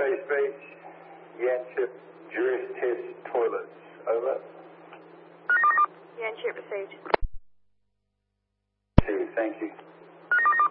Space, Yanship, Juris Test Toilets. Over. Yanship received.